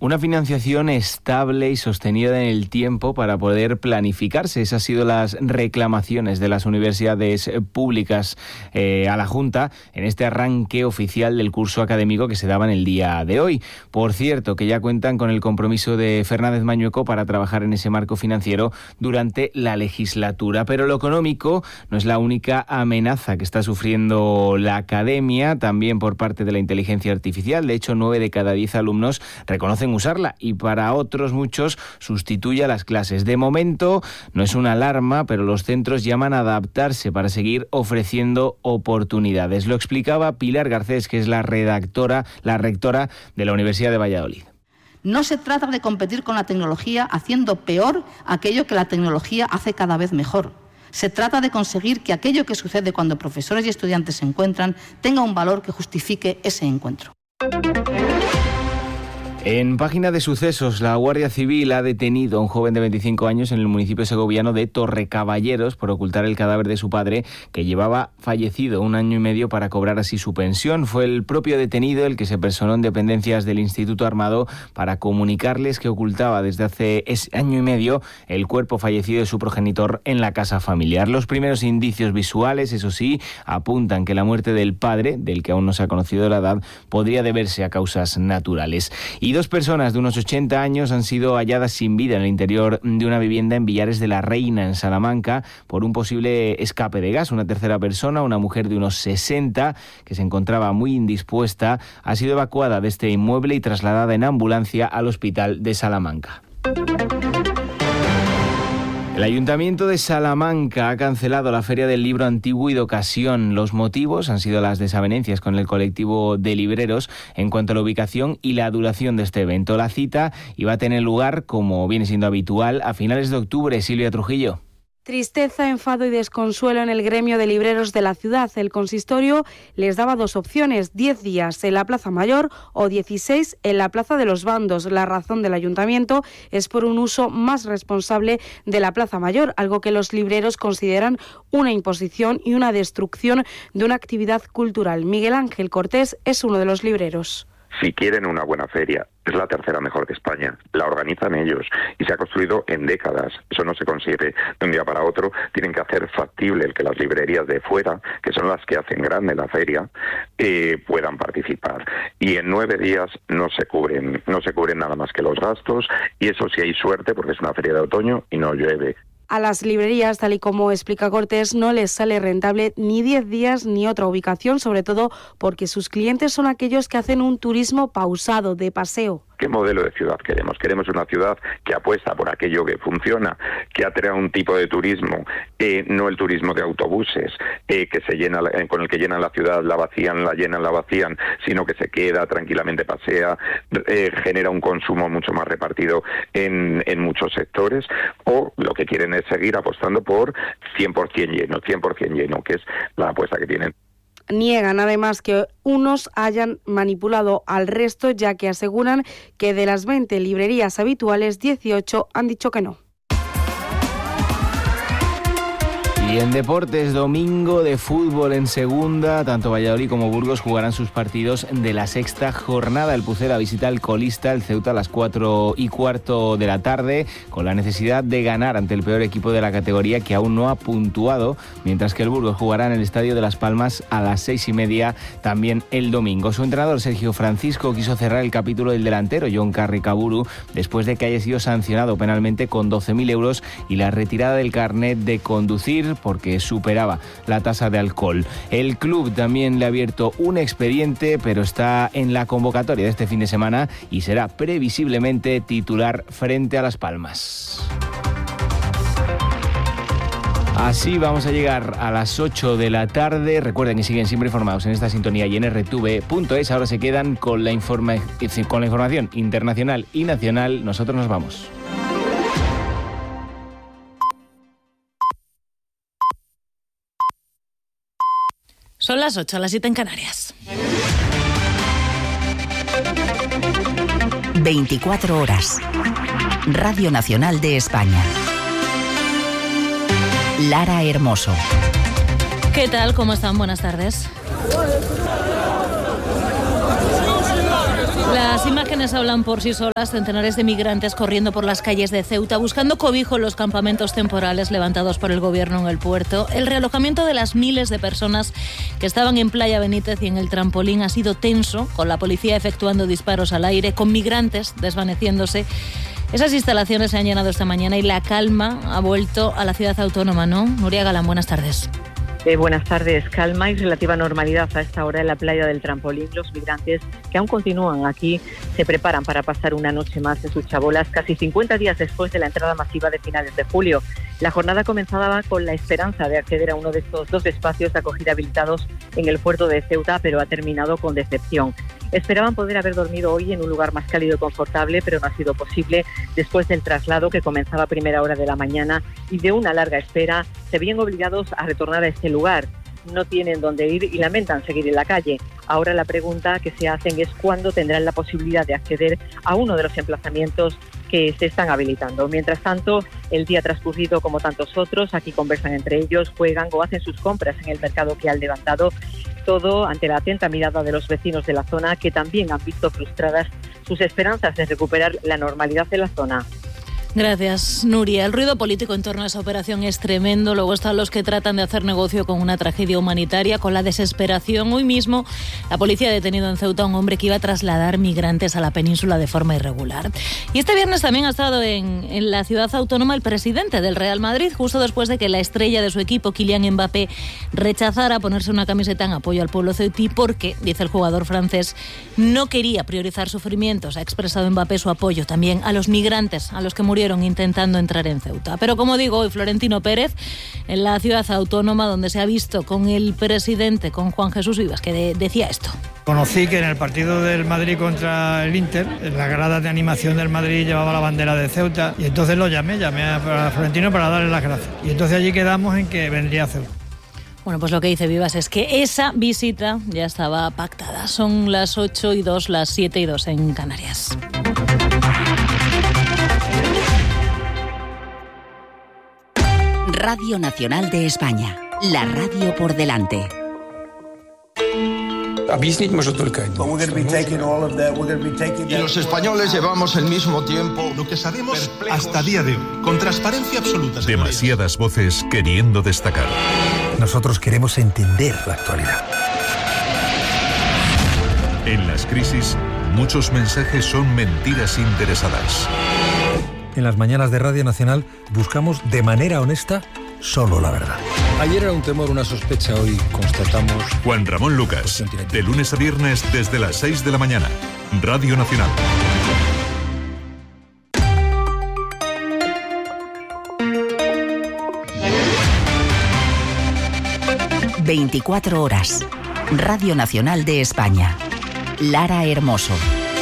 Una financiación estable y sostenida en el tiempo para poder planificarse. Esas han sido las reclamaciones de las universidades públicas a la Junta en este arranque oficial del curso académico que se daba en el día de hoy. Por cierto, que ya cuentan con el compromiso de Fernández Mañueco para trabajar en ese marco financiero durante la legislatura. Pero lo económico no es la única amenaza que está sufriendo la academia, también por parte de la inteligencia artificial. De hecho, 9 de cada 10 alumnos reconocen usarla y para otros muchos sustituye a las clases. De momento no es una alarma, pero los centros llaman a adaptarse para seguir ofreciendo oportunidades. Lo explicaba Pilar Garcés, que es la rectora de la Universidad de Valladolid. No se trata de competir con la tecnología haciendo peor aquello que la tecnología hace cada vez mejor. Se trata de conseguir que aquello que sucede cuando profesores y estudiantes se encuentran tenga un valor que justifique ese encuentro. En página de sucesos, la Guardia Civil ha detenido a un joven de 25 años en el municipio segoviano de Torrecaballeros por ocultar el cadáver de su padre, que llevaba fallecido 1 año y medio para cobrar así su pensión. Fue el propio detenido el que se personó en dependencias del Instituto Armado para comunicarles que ocultaba desde hace año y medio el cuerpo fallecido de su progenitor en la casa familiar. Los primeros indicios visuales, eso sí, apuntan que la muerte del padre, del que aún no se ha conocido la edad, podría deberse a causas naturales. Y 2 personas de unos 80 años han sido halladas sin vida en el interior de una vivienda en Villares de la Reina, en Salamanca, por un posible escape de gas. Una tercera persona, una mujer de unos 60, que se encontraba muy indispuesta, ha sido evacuada de este inmueble y trasladada en ambulancia al hospital de Salamanca. El Ayuntamiento de Salamanca ha cancelado la Feria del Libro Antiguo y de Ocasión. Los motivos han sido las desavenencias con el colectivo de libreros en cuanto a la ubicación y la duración de este evento. La cita iba a tener lugar, como viene siendo habitual, a finales de octubre. Silvia Trujillo. Tristeza, enfado y desconsuelo en el gremio de libreros de la ciudad. El consistorio les daba 2 opciones: 10 días en la Plaza Mayor o 16 en la Plaza de los Bandos. La razón del ayuntamiento es por un uso más responsable de la Plaza Mayor, algo que los libreros consideran una imposición y una destrucción de una actividad cultural. Miguel Ángel Cortés es uno de los libreros. Si quieren una buena feria, es la tercera mejor de España. La organizan ellos y se ha construido en décadas. Eso no se consigue de un día para otro. Tienen que hacer factible el que las librerías de fuera, que son las que hacen grande la feria, puedan participar. Y en 9 días no se cubren nada más que los gastos, y eso sí hay suerte porque es una feria de otoño y no llueve. A las librerías, tal y como explica Cortés, no les sale rentable ni 10 días ni otra ubicación, sobre todo porque sus clientes son aquellos que hacen un turismo pausado, de paseo. ¿Qué modelo de ciudad queremos? Queremos una ciudad que apuesta por aquello que funciona, que atrae un tipo de turismo, no el turismo de autobuses, que se llena, con el que llenan la ciudad, la vacían, sino que se queda, tranquilamente pasea, genera un consumo mucho más repartido en muchos sectores, o lo que quieren es seguir apostando por 100% lleno, que es la apuesta que tienen. Niegan además que unos hayan manipulado al resto, ya que aseguran que de las 20 librerías habituales, 18 han dicho que no. Y en deportes, domingo de fútbol en segunda, tanto Valladolid como Burgos jugarán sus partidos de la 6ª jornada. El Pucela visita al colista, el Ceuta, a las 4:15 de la tarde, con la necesidad de ganar ante el peor equipo de la categoría, que aún no ha puntuado, mientras que el Burgos jugará en el Estadio de Las Palmas a las 6:30 también el domingo. Su entrenador, Sergio Francisco, quiso cerrar el capítulo del delantero, Jon Carricaburu, después de que haya sido sancionado penalmente con 12.000 euros y la retirada del carnet de conducir porque superaba la tasa de alcohol. El club también le ha abierto un expediente, pero está en la convocatoria de este fin de semana y será previsiblemente titular frente a Las Palmas. Así vamos a llegar a las 8 de la tarde. Recuerden que siguen siempre informados en esta sintonía y en rtv.es. Ahora se quedan con la información internacional y nacional. Nosotros nos vamos. Son las 8, las 7 en Canarias. 24 horas. Radio Nacional de España. Lara Hermoso. ¿Qué tal? ¿Cómo están? Buenas tardes. Las imágenes hablan por sí solas. Centenares de migrantes corriendo por las calles de Ceuta, buscando cobijo en los campamentos temporales levantados por el gobierno en el puerto. El realojamiento de las miles de personas que estaban en Playa Benítez y en el trampolín ha sido tenso, con la policía efectuando disparos al aire, con migrantes desvaneciéndose. Esas instalaciones se han llenado esta mañana y la calma ha vuelto a la ciudad autónoma, ¿no? Nuria Galán, buenas tardes. Buenas tardes. Calma y relativa normalidad a esta hora en la playa del Trampolín. Los migrantes que aún continúan aquí se preparan para pasar una noche más en sus chabolas, casi 50 días después de la entrada masiva de finales de julio. La jornada comenzaba con la esperanza de acceder a uno de estos 2 espacios de acogida habilitados en el puerto de Ceuta, pero ha terminado con decepción. Esperaban poder haber dormido hoy en un lugar más cálido y confortable, pero no ha sido posible. Después del traslado, que comenzaba a primera hora de la mañana, y de una larga espera, se veían obligados a retornar a este lugar. No tienen dónde ir y lamentan seguir en la calle. Ahora la pregunta que se hacen es cuándo tendrán la posibilidad de acceder a uno de los emplazamientos que se están habilitando. Mientras tanto, el día transcurrido como tantos otros, aquí conversan entre ellos, juegan o hacen sus compras en el mercado que han levantado, todo ante la atenta mirada de los vecinos de la zona, que también han visto frustradas sus esperanzas de recuperar la normalidad en la zona. Gracias, Nuria. El ruido político en torno a esa operación es tremendo. Luego están los que tratan de hacer negocio con una tragedia humanitaria, con la desesperación. Hoy mismo la policía ha detenido en Ceuta a un hombre que iba a trasladar migrantes a la península de forma irregular. Y este viernes también ha estado en la ciudad autónoma el presidente del Real Madrid, justo después de que la estrella de su equipo, Kylian Mbappé, rechazara ponerse una camiseta en apoyo al pueblo ceutí porque, dice el jugador francés, no quería priorizar sufrimientos. Ha expresado Mbappé su apoyo también a los migrantes, a los que murieron intentando entrar en Ceuta. Pero como digo, hoy Florentino Pérez, en la ciudad autónoma, donde se ha visto con el presidente, con Juan Jesús Vivas, que decía esto. Conocí que en el partido del Madrid contra el Inter, en la grada de animación del Madrid llevaba la bandera de Ceuta, y entonces lo llamé a Florentino para darle las gracias. Y entonces allí quedamos en que vendría a Ceuta. Bueno, pues lo que dice Vivas es que esa visita ya estaba pactada. Son las 8:02, las 7:02 en Canarias. Radio Nacional de España, la radio por delante. Y los españoles llevamos el mismo tiempo, lo que sabemos hasta día de hoy, con transparencia absoluta. Demasiadas voces queriendo destacar. Nosotros queremos entender la actualidad. En las crisis, muchos mensajes son mentiras interesadas. En las mañanas de Radio Nacional buscamos de manera honesta solo la verdad. Ayer era un temor, una sospecha, hoy constatamos... Juan Ramón Lucas, de lunes a viernes desde las 6 de la mañana. Radio Nacional. ...24 horas. Radio Nacional de España. Lara Hermoso.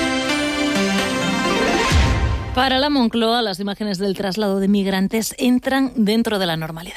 Para la Moncloa, las imágenes del traslado de migrantes entran dentro de la normalidad.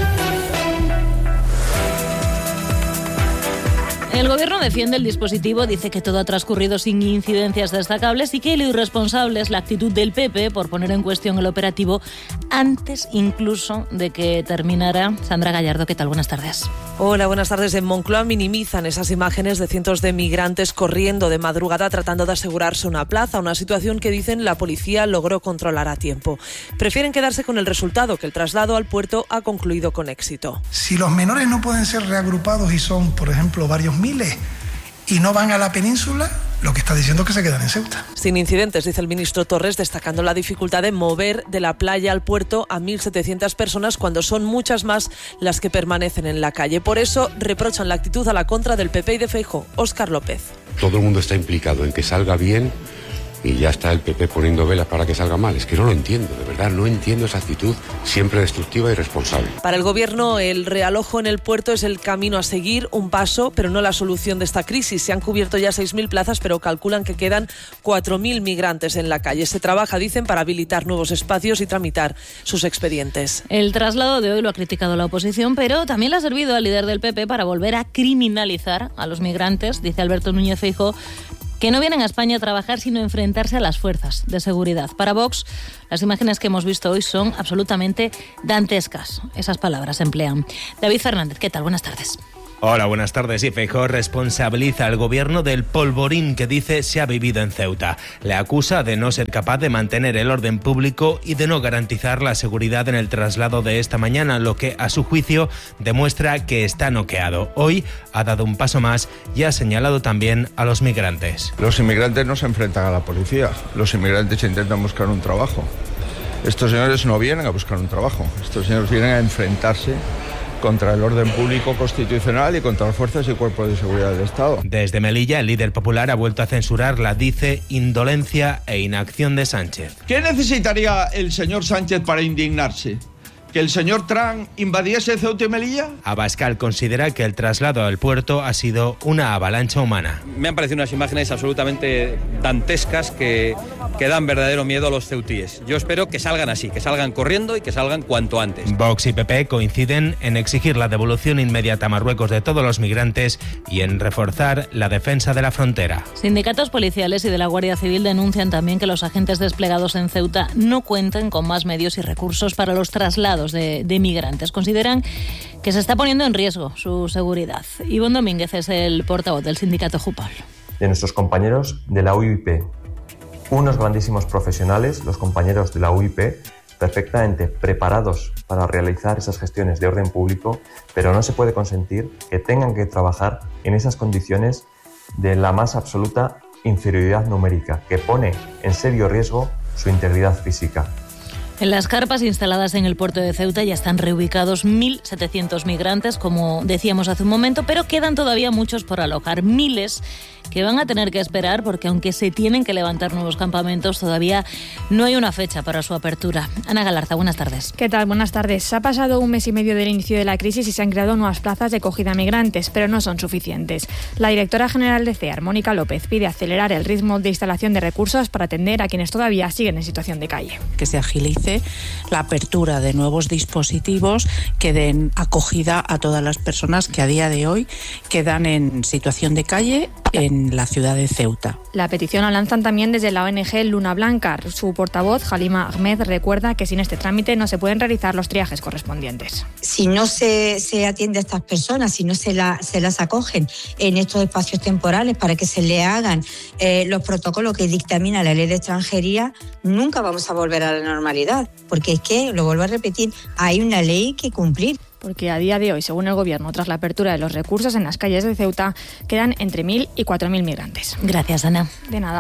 El Gobierno defiende el dispositivo, dice que todo ha transcurrido sin incidencias destacables y que lo irresponsable es la actitud del PP por poner en cuestión el operativo antes incluso de que terminara. Sandra Gallardo, ¿qué tal? Buenas tardes. Hola, buenas tardes. En Moncloa minimizan esas imágenes de cientos de migrantes corriendo de madrugada tratando de asegurarse una plaza, una situación que dicen la policía logró controlar a tiempo. Prefieren quedarse con el resultado, que el traslado al puerto ha concluido con éxito. Si los menores no pueden ser reagrupados y son, por ejemplo, varios miles y no van a la península, lo que está diciendo es que se quedan en Ceuta. Sin incidentes, dice el ministro Torres, destacando la dificultad de mover de la playa al puerto a 1.700 personas cuando son muchas más las que permanecen en la calle. Por eso reprochan la actitud a la contra del PP y de Feijóo. Óscar López. Todo el mundo está implicado en que salga bien y ya está el PP poniendo velas para que salga mal. Es que no lo entiendo, de verdad, no entiendo esa actitud siempre destructiva y responsable. Para el Gobierno, el realojo en el puerto es el camino a seguir, un paso, pero no la solución de esta crisis. Se han cubierto ya 6.000 plazas, pero calculan que quedan 4.000 migrantes en la calle. Se trabaja, dicen, para habilitar nuevos espacios y tramitar sus expedientes. El traslado de hoy lo ha criticado la oposición, pero también le ha servido al líder del PP para volver a criminalizar a los migrantes, dice Alberto Núñez Feijóo, que no vienen a España a trabajar, sino a enfrentarse a las fuerzas de seguridad. Para Vox, las imágenes que hemos visto hoy son absolutamente dantescas. Esas palabras se emplean. David Fernández, ¿qué tal? Buenas tardes. Hola, buenas tardes. Y Feijóo responsabiliza al gobierno del polvorín que dice se ha vivido en Ceuta. Le acusa de no ser capaz de mantener el orden público y de no garantizar la seguridad en el traslado de esta mañana, lo que a su juicio demuestra que está noqueado. Hoy ha dado un paso más y ha señalado también a los migrantes. Los inmigrantes no se enfrentan a la policía, los inmigrantes intentan buscar un trabajo. Estos señores no vienen a buscar un trabajo, estos señores vienen a enfrentarse contra el orden público constitucional y contra las fuerzas y cuerpos de seguridad del Estado. Desde Melilla, el líder popular ha vuelto a censurar la, dice, indolencia e inacción de Sánchez. ¿Qué necesitaría el señor Sánchez para indignarse? ¿Que el señor Trump invadiese Ceuta y Melilla? Abascal considera que el traslado al puerto ha sido una avalancha humana. Me han parecido unas imágenes absolutamente dantescas que dan verdadero miedo a los ceutíes. Yo espero que salgan así, que salgan corriendo y que salgan cuanto antes. Vox y PP coinciden en exigir la devolución inmediata a Marruecos de todos los migrantes y en reforzar la defensa de la frontera. Sindicatos policiales y de la Guardia Civil denuncian también que los agentes desplegados en Ceuta no cuentan con más medios y recursos para los traslados de migrantes. Consideran que se está poniendo en riesgo su seguridad. Ivonne Domínguez es el portavoz del sindicato JUPOL. De nuestros compañeros de la UIP, unos grandísimos profesionales, los compañeros de la UIP, perfectamente preparados para realizar esas gestiones de orden público, pero no se puede consentir que tengan que trabajar en esas condiciones de la más absoluta inferioridad numérica, que pone en serio riesgo su integridad física. En las carpas instaladas en el puerto de Ceuta ya están reubicados 1.700 migrantes, como decíamos hace un momento, pero quedan todavía muchos por alojar, miles que van a tener que esperar porque aunque se tienen que levantar nuevos campamentos, todavía no hay una fecha para su apertura. Ana Galarza, buenas tardes. ¿Qué tal? Buenas tardes. Ha pasado un mes y medio del inicio de la crisis y se han creado nuevas plazas de acogida a migrantes, pero no son suficientes. La directora general de CEAR, Mónica López, pide acelerar el ritmo de instalación de recursos para atender a quienes todavía siguen en situación de calle. Que se agilice la apertura de nuevos dispositivos que den acogida a todas las personas que a día de hoy quedan en situación de calle en la ciudad de Ceuta. La petición la lanzan también desde la ONG Luna Blanca. Su portavoz, Halima Ahmed, recuerda que sin este trámite no se pueden realizar los triajes correspondientes. Si no se atiende a estas personas, si no se las acogen en estos espacios temporales para que se le hagan los protocolos que dictamina la ley de extranjería, nunca vamos a volver a la normalidad. Porque es que, lo vuelvo a repetir, hay una ley que cumplir. Porque a día de hoy, según el Gobierno, tras la apertura de los recursos en las calles de Ceuta, quedan entre 1.000 y 4.000 migrantes. Gracias, Ana. De nada.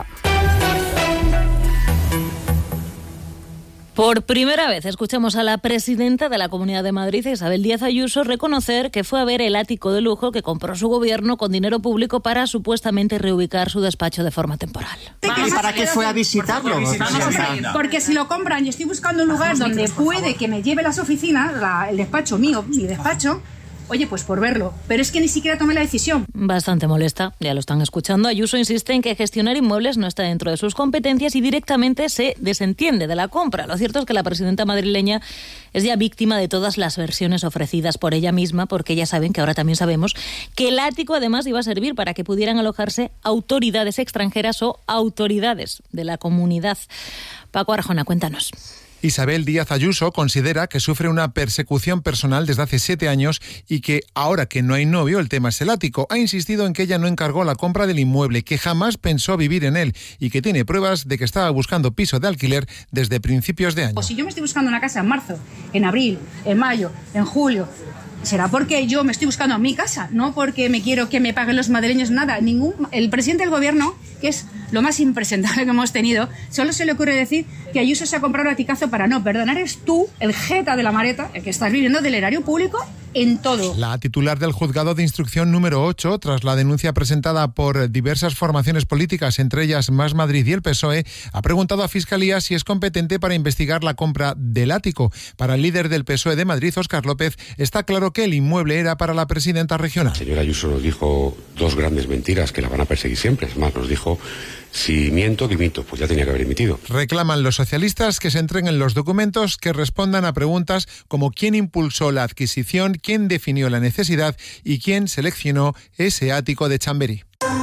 Por primera vez escuchamos a la presidenta de la Comunidad de Madrid, Isabel Díaz Ayuso, reconocer que fue a ver el ático de lujo que compró su gobierno con dinero público para supuestamente reubicar su despacho de forma temporal. ¿Y para qué fue a visitarlo? Porque si lo compran y estoy buscando un lugar donde puede que me lleve las oficinas, el despacho mío, mi despacho, oye, pues por verlo. Pero es que ni siquiera tomé la decisión. Bastante molesta, ya lo están escuchando. Ayuso insiste en que gestionar inmuebles no está dentro de sus competencias y directamente se desentiende de la compra. Lo cierto es que la presidenta madrileña es ya víctima de todas las versiones ofrecidas por ella misma, porque ya saben, que ahora también sabemos, que el ático además iba a servir para que pudieran alojarse autoridades extranjeras o autoridades de la comunidad. Paco Arjona, cuéntanos. Isabel Díaz Ayuso considera que sufre una persecución personal desde hace 7 años y que ahora que no hay novio el tema es el ático. Ha insistido en que ella no encargó la compra del inmueble, que jamás pensó vivir en él y que tiene pruebas de que estaba buscando piso de alquiler desde principios de año. O si yo me estoy buscando una casa en marzo, en abril, en mayo, en julio, será porque yo me estoy buscando mi casa, no porque me quiero que me paguen los madrileños nada. El presidente del gobierno, que es lo más impresentable que hemos tenido, solo se le ocurre decir que Ayuso se ha comprado un aticazo para no perdonar. Eres tú, el jeta de la maleta, el que estás viviendo del erario público en todo. La titular del juzgado de instrucción número 8, tras la denuncia presentada por diversas formaciones políticas, entre ellas Más Madrid y el PSOE, ha preguntado a Fiscalía si es competente para investigar la compra del ático. Para el líder del PSOE de Madrid, Óscar López, está claro que el inmueble era para la presidenta regional. La señora Ayuso nos dijo 2 grandes mentiras que la van a perseguir siempre. Es más, nos dijo: si miento, dimito. Pues ya tenía que haber dimitido. Reclaman los socialistas que se entreguen los documentos que respondan a preguntas como quién impulsó la adquisición, quién definió la necesidad y quién seleccionó ese ático de Chamberí.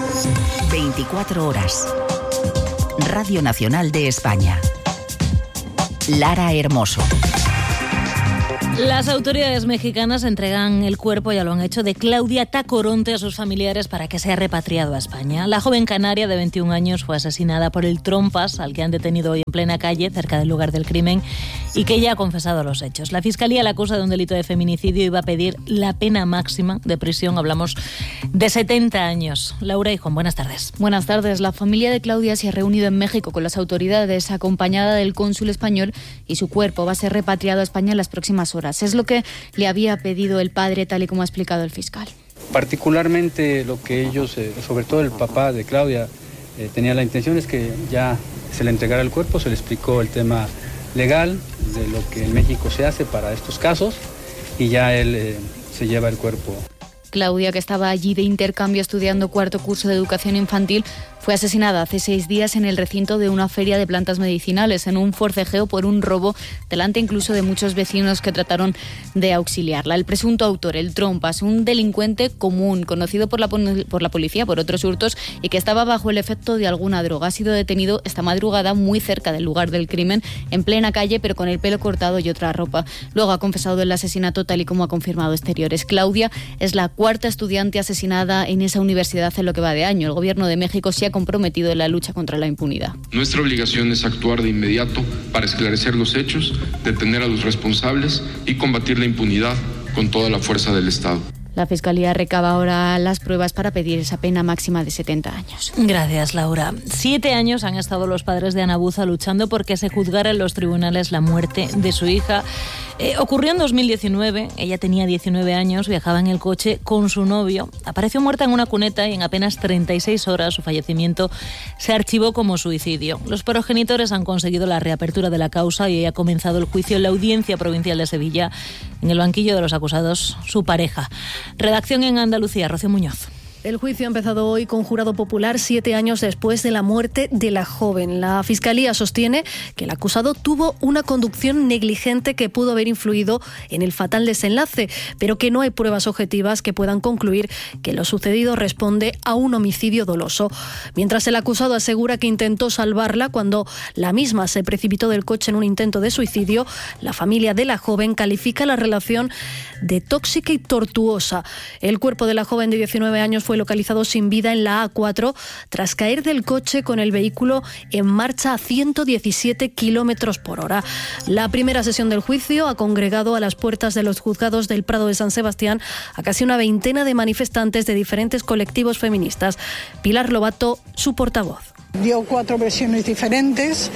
24 horas. Radio Nacional de España. Lara Hermoso. Las autoridades mexicanas entregan el cuerpo, ya lo han hecho, de Claudia Tacoronte a sus familiares para que sea repatriado a España. La joven canaria de 21 años fue asesinada por el Trompas, al que han detenido hoy en plena calle, cerca del lugar del crimen, y que ya ha confesado los hechos. La Fiscalía la acusa de un delito de feminicidio y va a pedir la pena máxima de prisión. Hablamos de 70 años. Laura y Juan, buenas tardes. Buenas tardes. La familia de Claudia se ha reunido en México con las autoridades, acompañada del cónsul español, y su cuerpo va a ser repatriado a España en las próximas horas. Es lo que le había pedido el padre, tal y como ha explicado el fiscal. Particularmente lo que ellos, sobre todo el papá de Claudia, tenía la intención es que ya se le entregara el cuerpo, se le explicó el tema legal de lo que en México se hace para estos casos y ya él se lleva el cuerpo. Claudia, que estaba allí de intercambio estudiando cuarto curso de educación infantil, fue asesinada hace 6 días en el recinto de una feria de plantas medicinales, en un forcejeo por un robo, delante incluso de muchos vecinos que trataron de auxiliarla. El presunto autor, el Trompas, un delincuente común, conocido por la policía por otros hurtos y que estaba bajo el efecto de alguna droga, ha sido detenido esta madrugada muy cerca del lugar del crimen, en plena calle, pero con el pelo cortado y otra ropa. Luego ha confesado el asesinato, tal y como ha confirmado Exteriores. Claudia es la cuarta estudiante asesinada en esa universidad en lo que va de año. El Gobierno de México se ha comprometido en la lucha contra la impunidad. Nuestra obligación es actuar de inmediato para esclarecer los hechos, detener a los responsables y combatir la impunidad con toda la fuerza del Estado. La Fiscalía recaba ahora las pruebas para pedir esa pena máxima de 70 años. Gracias, Laura. 7 años han estado los padres de Ana Buza luchando porque se juzgara en los tribunales la muerte de su hija. Ocurrió en 2019, ella tenía 19 años, viajaba en el coche con su novio. Apareció muerta en una cuneta y en apenas 36 horas su fallecimiento se archivó como suicidio. Los progenitores han conseguido la reapertura de la causa y hoy ha comenzado el juicio en la Audiencia Provincial de Sevilla. En el banquillo de los acusados, su pareja. Redacción en Andalucía, Rocío Muñoz. El juicio ha empezado hoy con jurado popular 7 años después de la muerte de la joven. La Fiscalía sostiene que el acusado tuvo una conducción negligente que pudo haber influido en el fatal desenlace, pero que no hay pruebas objetivas que puedan concluir que lo sucedido responde a un homicidio doloso. Mientras el acusado asegura que intentó salvarla cuando la misma se precipitó del coche en un intento de suicidio, la familia de la joven califica la relación de tóxica y tortuosa. El cuerpo de la joven de 19 años fue localizado sin vida en la A4 tras caer del coche con el vehículo en marcha a 117 kilómetros por hora. La primera sesión del juicio ha congregado a las puertas de los juzgados del Prado de San Sebastián a casi una veintena de manifestantes de diferentes colectivos feministas. Pilar Lobato, su portavoz. Dio 4 versiones diferentes,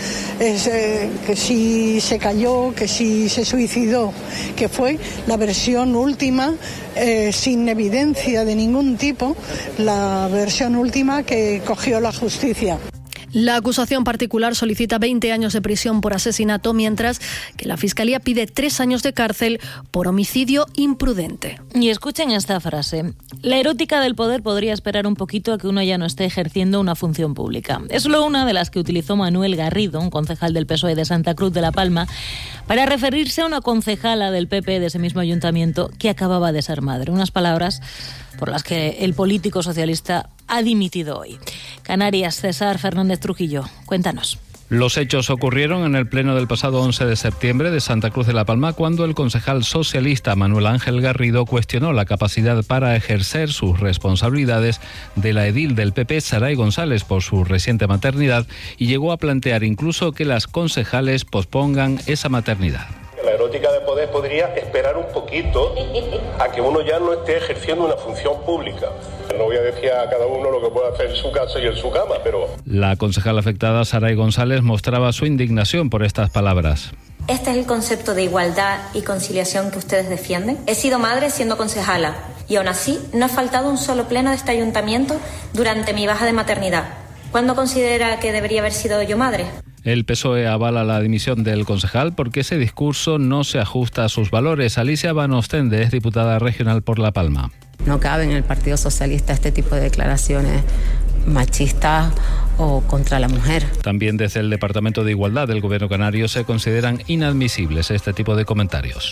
que si se cayó, que si se suicidó, que fue la versión última, sin evidencia de ningún tipo, la versión última que cogió la justicia. La acusación particular solicita 20 años de prisión por asesinato, mientras que la Fiscalía pide 3 años de cárcel por homicidio imprudente. Y escuchen esta frase. La erótica del poder podría esperar un poquito a que uno ya no esté ejerciendo una función pública. Es solo una de las que utilizó Manuel Garrido, un concejal del PSOE de Santa Cruz de la Palma, para referirse a una concejala del PP de ese mismo ayuntamiento que acababa de ser madre. Unas palabras por las que el político socialista ha dimitido hoy. Canarias, César Fernández Trujillo, cuéntanos. Los hechos ocurrieron en el pleno del pasado 11 de septiembre de Santa Cruz de la Palma, cuando el concejal socialista Manuel Ángel Garrido cuestionó la capacidad para ejercer sus responsabilidades de la edil del PP, Saray González, por su reciente maternidad, y llegó a plantear incluso que las concejales pospongan esa maternidad. La erótica de poder podría esperar un poquito a que uno ya no esté ejerciendo una función pública. No voy a decir a cada uno lo que puede hacer en su casa y en su cama, pero... La concejala afectada, Saray González, mostraba su indignación por estas palabras. ¿Este es el concepto de igualdad y conciliación que ustedes defienden? He sido madre siendo concejala y aún así no ha faltado un solo pleno de este ayuntamiento durante mi baja de maternidad. ¿Cuándo considera que debería haber sido yo madre? El PSOE avala la dimisión del concejal porque ese discurso no se ajusta a sus valores. Alicia Van Ostende es diputada regional por La Palma. No cabe en el Partido Socialista este tipo de declaraciones machistas o contra la mujer. También desde el Departamento de Igualdad del Gobierno canario se consideran inadmisibles este tipo de comentarios.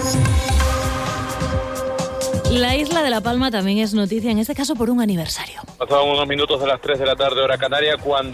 La isla de La Palma también es noticia, en este caso por un aniversario. Pasaban unos minutos de las 3 de la tarde, hora canaria, cuando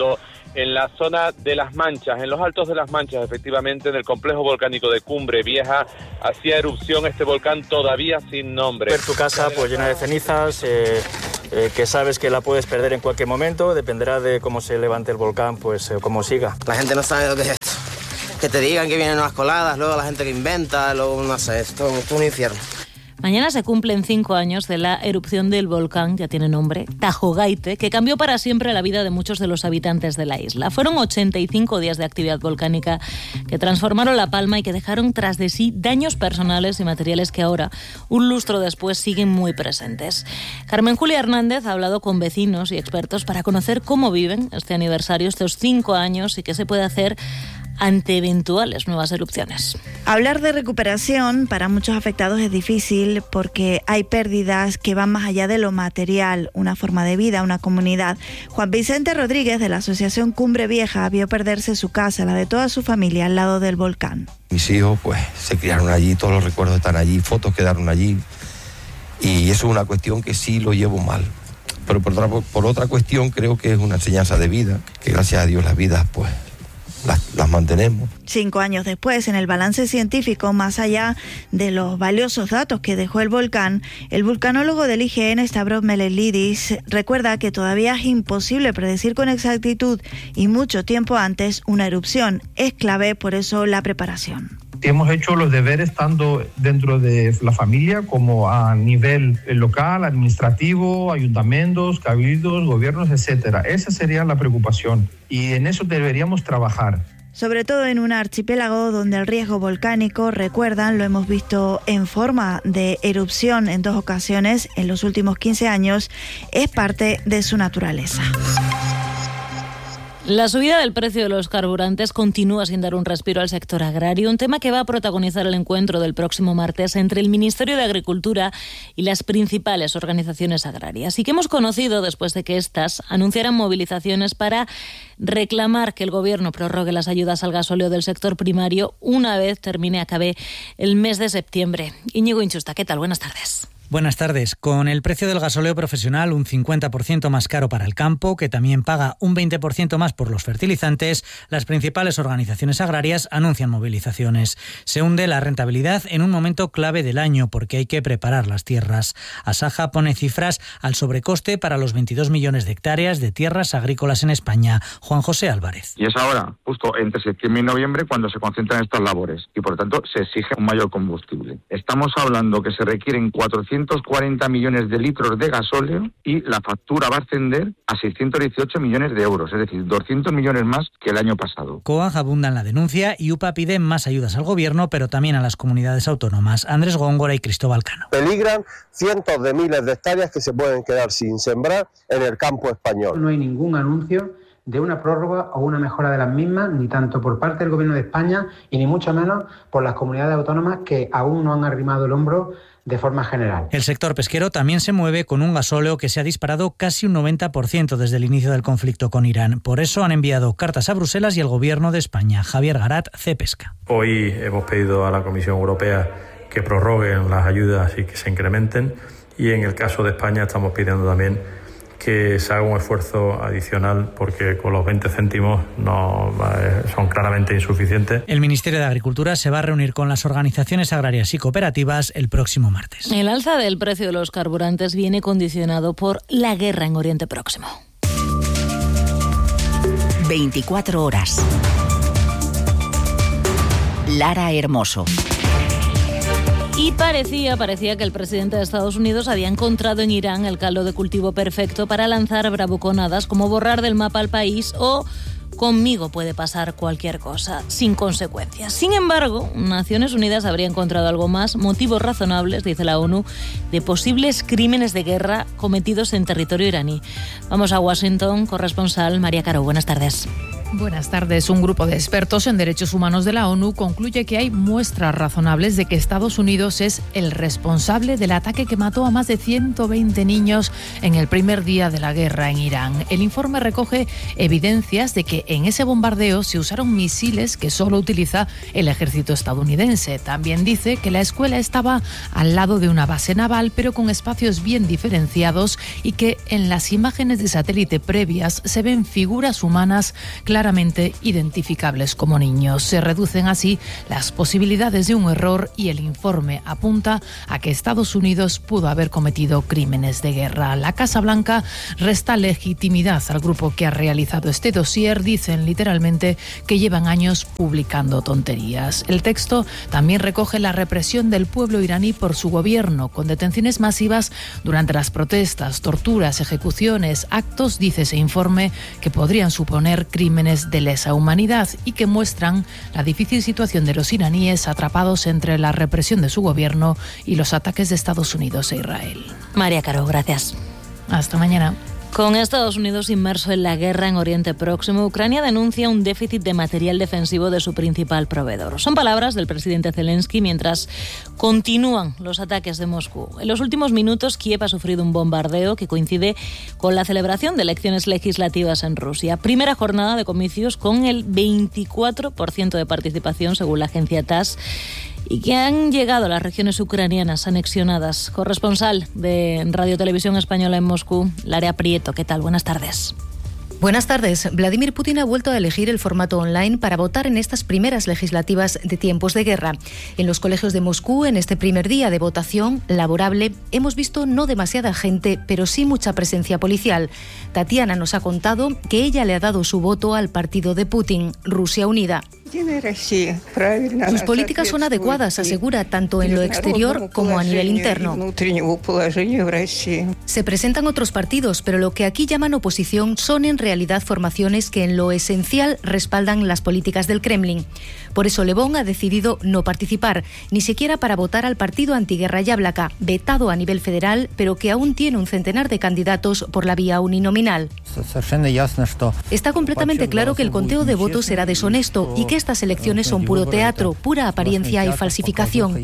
en la zona de Las Manchas, en los altos de Las Manchas, efectivamente, en el complejo volcánico de Cumbre Vieja, hacía erupción este volcán todavía sin nombre. Ver tu casa pues llena de cenizas, que sabes que la puedes perder en cualquier momento, dependerá de cómo se levante el volcán, pues cómo siga. La gente no sabe lo que es esto. Que te digan que vienen unas coladas, luego la gente que inventa, luego no sé, esto es un infierno. Mañana se cumplen 5 años de la erupción del volcán, ya tiene nombre, Tajogaite, que cambió para siempre la vida de muchos de los habitantes de la isla. Fueron 85 días de actividad volcánica que transformaron La Palma y que dejaron tras de sí daños personales y materiales que ahora, un lustro después, siguen muy presentes. Carmen Julia Hernández ha hablado con vecinos y expertos para conocer cómo viven este aniversario, estos 5 años, y qué se puede hacer ante eventuales nuevas erupciones. Hablar de recuperación para muchos afectados es difícil porque hay pérdidas que van más allá de lo material, una forma de vida, una comunidad. Juan Vicente Rodríguez, de la Asociación Cumbre Vieja, vio perderse su casa, la de toda su familia, al lado del volcán. Mis hijos pues se criaron allí, todos los recuerdos están allí, fotos quedaron allí, y eso es una cuestión que sí lo llevo mal. Pero por otra cuestión creo que es una enseñanza de vida, que gracias a Dios las vidas pues las mantenemos. 5 años después, en el balance científico, más allá de los valiosos datos que dejó el volcán, el vulcanólogo del IGN, Stavros Melelidis, recuerda que todavía es imposible predecir con exactitud y mucho tiempo antes una erupción. Es clave, por eso, la preparación. Hemos hecho los deberes tanto dentro de la familia como a nivel local, administrativo, ayuntamientos, cabildos, gobiernos, etcétera. Esa sería la preocupación y en eso deberíamos trabajar. Sobre todo en un archipiélago donde el riesgo volcánico, recuerdan, lo hemos visto en forma de erupción en 2 ocasiones en los últimos 15 años, es parte de su naturaleza. La subida del precio de los carburantes continúa sin dar un respiro al sector agrario, un tema que va a protagonizar el encuentro del próximo martes entre el Ministerio de Agricultura y las principales organizaciones agrarias, y que hemos conocido después de que éstas anunciaran movilizaciones para reclamar que el Gobierno prorrogue las ayudas al gasóleo del sector primario una vez acabe el mes de septiembre. Íñigo Inchusta, ¿qué tal? Buenas tardes. Buenas tardes. Con el precio del gasóleo profesional un 50% más caro para el campo, que también paga un 20% más por los fertilizantes, las principales organizaciones agrarias anuncian movilizaciones. Se hunde la rentabilidad en un momento clave del año porque hay que preparar las tierras. Asaja pone cifras al sobrecoste para los 22 millones de hectáreas de tierras agrícolas en España. Juan José Álvarez. Y es ahora, justo entre septiembre y noviembre, cuando se concentran estas labores y, por lo tanto, se exige un mayor combustible. Estamos hablando que se requieren 440 millones de litros de gasóleo y la factura va a ascender a 618 millones de euros, es decir, 200 millones más que el año pasado. COAG abunda en la denuncia y UPA pide más ayudas al Gobierno, pero también a las comunidades autónomas. Andrés Góngora y Cristóbal Cano. Peligran cientos de miles de hectáreas que se pueden quedar sin sembrar en el campo español. No hay ningún anuncio de una prórroga o una mejora de las mismas, ni tanto por parte del Gobierno de España y ni mucho menos por las comunidades autónomas que aún no han arrimado el hombro de forma general. El sector pesquero también se mueve con un gasóleo que se ha disparado casi un 90% desde el inicio del conflicto con Irán. Por eso han enviado cartas a Bruselas y al Gobierno de España. Javier Garat, CEPESCA. Hoy hemos pedido a la Comisión Europea que prorroguen las ayudas y que se incrementen, y en el caso de España estamos pidiendo también que se haga un esfuerzo adicional porque con los 20 céntimos no son claramente insuficientes. El Ministerio de Agricultura se va a reunir con las organizaciones agrarias y cooperativas el próximo martes. El alza del precio de los carburantes viene condicionado por la guerra en Oriente Próximo. 24 horas. Lara Hermoso. Y parecía que el presidente de Estados Unidos había encontrado en Irán el caldo de cultivo perfecto para lanzar bravuconadas como borrar del mapa al país o conmigo puede pasar cualquier cosa, sin consecuencias. Sin embargo, Naciones Unidas habría encontrado algo más, motivos razonables, dice la ONU, de posibles crímenes de guerra cometidos en territorio iraní. Vamos a Washington, corresponsal María Caro, buenas tardes. Buenas tardes. Un grupo de expertos en derechos humanos de la ONU concluye que hay muestras razonables de que Estados Unidos es el responsable del ataque que mató a más de 120 niños en el primer día de la guerra en Irán. El informe recoge evidencias de que en ese bombardeo se usaron misiles que solo utiliza el ejército estadounidense. También dice que la escuela estaba al lado de una base naval, pero con espacios bien diferenciados, y que en las imágenes de satélite previas se ven figuras humanas claramente identificables como niños. Se reducen así las posibilidades de un error y el informe apunta a que Estados Unidos pudo haber cometido crímenes de guerra. La Casa Blanca resta legitimidad al grupo que ha realizado este dossier. Dicen literalmente que llevan años publicando tonterías. El texto también recoge la represión del pueblo iraní por su gobierno, con detenciones masivas durante las protestas, torturas, ejecuciones, actos, dice ese informe, que podrían suponer crímenes de lesa humanidad y que muestran la difícil situación de los iraníes atrapados entre la represión de su gobierno y los ataques de Estados Unidos e Israel. María Caro, gracias. Hasta mañana. Con Estados Unidos inmerso en la guerra en Oriente Próximo, Ucrania denuncia un déficit de material defensivo de su principal proveedor. Son palabras del presidente Zelensky mientras continúan los ataques de Moscú. En los últimos minutos, Kiev ha sufrido un bombardeo que coincide con la celebración de elecciones legislativas en Rusia. Primera jornada de comicios con el 24% de participación, según la agencia TASS, y que han llegado a las regiones ucranianas anexionadas. Corresponsal de Radio Televisión Española en Moscú, Lara Prieto. ¿Qué tal? Buenas tardes. Buenas tardes. Vladimir Putin ha vuelto a elegir el formato online para votar en estas primeras legislativas de tiempos de guerra. En los colegios de Moscú, en este primer día de votación laborable, hemos visto no demasiada gente, pero sí mucha presencia policial. Tatiana nos ha contado que ella le ha dado su voto al partido de Putin, Rusia Unida. Sus políticas son adecuadas, asegura, tanto en lo exterior como a nivel interno. Se presentan otros partidos, pero lo que aquí llaman oposición son en realidad formaciones que en lo esencial respaldan las políticas del Kremlin. Por eso Levón ha decidido no participar, ni siquiera para votar al partido antiguerra Yablaka, vetado a nivel federal, pero que aún tiene un centenar de candidatos por la vía uninominal. Está completamente claro que el conteo de votos será deshonesto y que estas elecciones son puro teatro, pura apariencia y falsificación.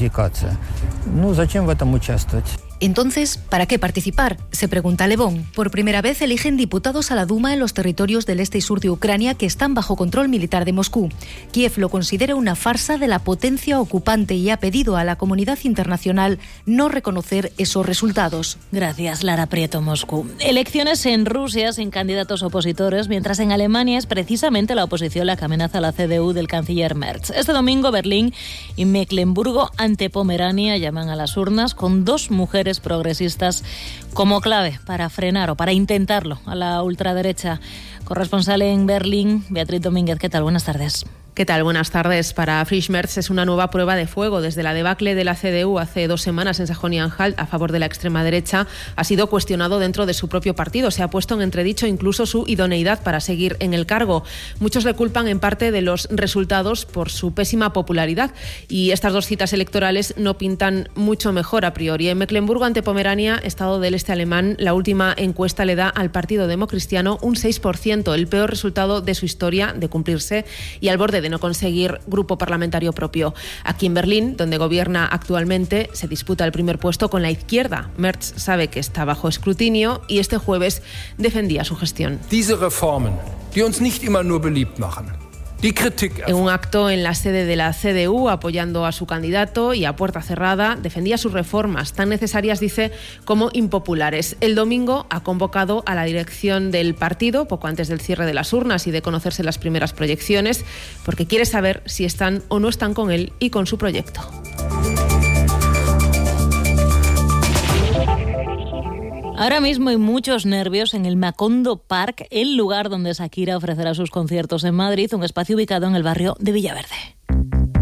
Entonces, ¿para qué participar?, se pregunta Levón. Por primera vez eligen diputados a la Duma en los territorios del este y sur de Ucrania que están bajo control militar de Moscú. Kiev lo considera una farsa de la potencia ocupante y ha pedido a la comunidad internacional no reconocer esos resultados. Gracias, Lara Prieto, Moscú. Elecciones en Rusia sin candidatos opositores, mientras en Alemania es precisamente la oposición la que amenaza a la CDU del canciller Merz. Este domingo, Berlín y Mecklemburgo ante Pomerania llaman a las urnas con dos mujeres progresistas como clave para frenar o para intentarlo a la ultraderecha. Corresponsal en Berlín, Beatriz Domínguez. ¿Qué tal? Buenas tardes. ¿Qué tal? Buenas tardes. Para Friedrich Merz es una nueva prueba de fuego. Desde la debacle de la CDU hace 2 semanas en Sajonia-Anhalt a favor de la extrema derecha, ha sido cuestionado dentro de su propio partido. Se ha puesto en entredicho incluso su idoneidad para seguir en el cargo. Muchos le culpan en parte de los resultados por su pésima popularidad, y estas 2 citas electorales no pintan mucho mejor a priori. En Mecklemburgo ante Pomerania, estado del este alemán, la última encuesta le da al Partido Democristiano un 6%, el peor resultado de su historia de cumplirse y al borde de no conseguir grupo parlamentario propio. Aquí en Berlín, donde gobierna actualmente, se disputa el primer puesto con la izquierda. Merz sabe que está bajo escrutinio y este jueves defendía su gestión. Diese Reformen, die uns nicht immer nur beliebt machen. En un acto en la sede de la CDU, apoyando a su candidato y a puerta cerrada, defendía sus reformas, tan necesarias, dice, como impopulares. El domingo ha convocado a la dirección del partido, poco antes del cierre de las urnas y de conocerse las primeras proyecciones, porque quiere saber si están o no están con él y con su proyecto. Ahora mismo hay muchos nervios en el Macondo Park, el lugar donde Shakira ofrecerá sus conciertos en Madrid, un espacio ubicado en el barrio de Villaverde.